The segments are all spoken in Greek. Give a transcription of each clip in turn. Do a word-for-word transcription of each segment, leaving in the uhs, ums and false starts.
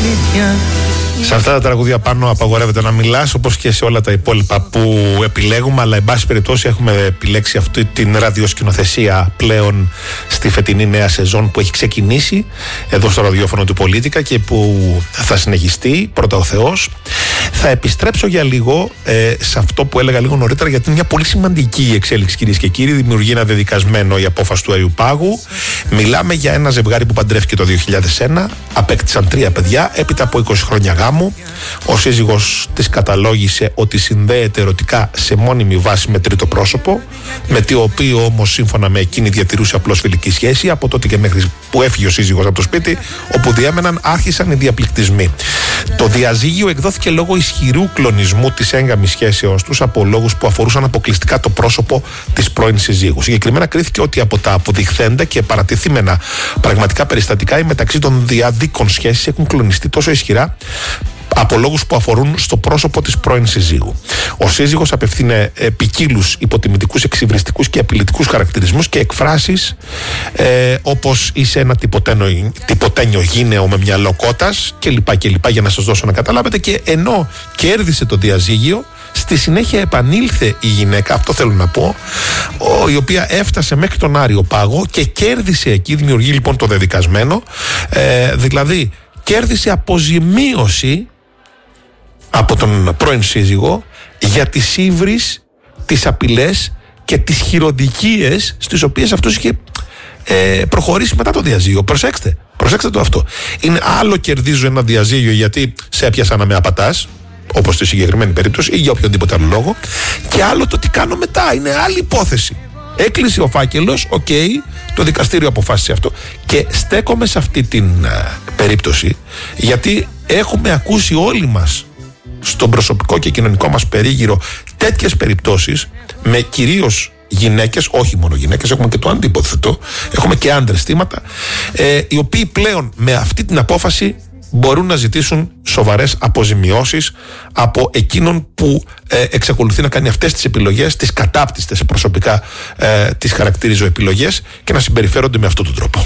αλήθεια. Σε αυτά τα τραγούδια πάνω απαγορεύεται να μιλάς, όπως και σε όλα τα υπόλοιπα που επιλέγουμε, αλλά εν πάση περιπτώσει έχουμε επιλέξει αυτή την ραδιοσκηνοθεσία πλέον στη φετινή νέα σεζόν που έχει ξεκινήσει εδώ στο ραδιόφωνο του Πολίτικα και που θα συνεχιστεί, πρώτα ο Θεός. Θα επιστρέψω για λίγο ε, σε αυτό που έλεγα λίγο νωρίτερα, γιατί είναι μια πολύ σημαντική εξέλιξη, κυρίες και κύριοι. Δημιουργεί ένα δεδικασμένο η απόφαση του Αγίου Πάγου. Μιλάμε για ένα ζευγάρι που παντρεύτηκε το δύο χιλιάδες ένα, απέκτησαν τρία παιδιά έπειτα από είκοσι χρόνια γάμου. Ο σύζυγος της καταλόγησε ότι συνδέεται ερωτικά σε μόνιμη βάση με τρίτο πρόσωπο, με το οποίο όμως σύμφωνα με εκείνη διατηρούσε απλώς φιλική σχέση. Από τότε και μέχρι που έφυγε ο σύζυγος από το σπίτι όπου διέμεναν, άρχισαν οι διαπληκτισμοί. Το διαζύγιο εκδόθηκε λόγω ισχυρού κλονισμού της έγκαμης σχέσεως τους από λόγους που αφορούσαν αποκλειστικά το πρόσωπο της πρώην συζύγου. Συγκεκριμένα κρίθηκε ότι από τα αποδειχθέντα και παρατηθήμενα πραγματικά περιστατικά, οι μεταξύ των διαδίκων σχέσεις έχουν κλονιστεί τόσο ισχυρά από λόγους που αφορούν στο πρόσωπο της πρώην συζύγου. Ο σύζυγος απευθύνε ε, ποικίλους υποτιμητικούς, εξυβριστικούς και απειλητικούς χαρακτηρισμούς και εκφράσεις ε, όπως είσαι ένα τυποτένιο, τυποτένιο γήνεο με μυαλό κότας κλπ. κλπ. Για να σας δώσω να καταλάβετε. Και ενώ κέρδισε το διαζύγιο, στη συνέχεια επανήλθε η γυναίκα, αυτό θέλω να πω, ο, η οποία έφτασε μέχρι τον Άριο Πάγο και κέρδισε εκεί, δημιουργεί λοιπόν το δεδικασμένο, ε, δηλαδή κέρδισε αποζημίωση από τον πρώην σύζυγο για τις ύβρις, τις απειλές και τις χειροδικίες στις οποίες αυτός είχε ε, προχωρήσει μετά το διαζύγιο. Προσέξτε, προσέξτε το αυτό. Είναι άλλο κερδίζω ένα διαζύγιο γιατί σε έπιασα να με απατάς, όπως στη συγκεκριμένη περίπτωση, ή για οποιονδήποτε άλλο λόγο, και άλλο το τι κάνω μετά. Είναι άλλη υπόθεση. Έκλεισε ο φάκελος, οκ, okay, το δικαστήριο αποφάσισε αυτό. Και στέκομαι σε αυτή την α, περίπτωση, γιατί έχουμε ακούσει όλοι μας στον προσωπικό και κοινωνικό μας περίγυρο τέτοιες περιπτώσεις με κυρίως γυναίκες, όχι μόνο γυναίκες, έχουμε και το αντίποθετο, έχουμε και άντρες θύματα, ε, οι οποίοι πλέον με αυτή την απόφαση μπορούν να ζητήσουν σοβαρές αποζημιώσεις από εκείνον που ε, εξακολουθεί να κάνει αυτές τις επιλογές, τις κατάπτυστες προσωπικά ε, τις χαρακτηρίζω επιλογές, και να συμπεριφέρονται με αυτόν τον τρόπο.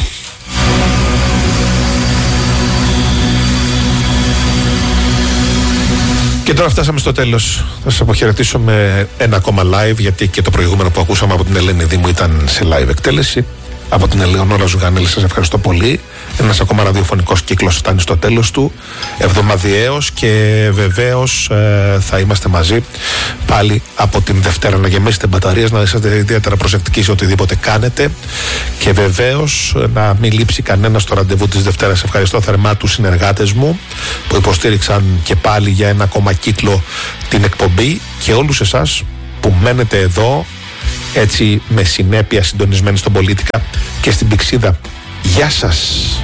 Και τώρα φτάσαμε στο τέλος. Θα σας αποχαιρετήσω με ένα ακόμα live, γιατί και το προηγούμενο που ακούσαμε από την Ελένη Δήμου ήταν σε live εκτέλεση. Από την Ελεονόρα Ζουγανέλη σας ευχαριστώ πολύ. Ένας ακόμα ραδιοφωνικός κύκλος φτάνει στο τέλος του, εβδομαδιαίος, και βεβαίως ε, θα είμαστε μαζί πάλι από την Δευτέρα. Να γεμίσετε μπαταρίες, να είστε ιδιαίτερα προσεκτικοί σε οτιδήποτε κάνετε, και βεβαίως να μην λείψει κανένα στο ραντεβού της Δευτέρας. Ευχαριστώ θερμά τους συνεργάτες μου που υποστήριξαν και πάλι για ένα ακόμα κύκλο την εκπομπή, και όλους εσάς που μένετε εδώ έτσι με συνέπεια συντονισμένοι στον Πολίτικα και στην Πηξίδα. Γεια σας.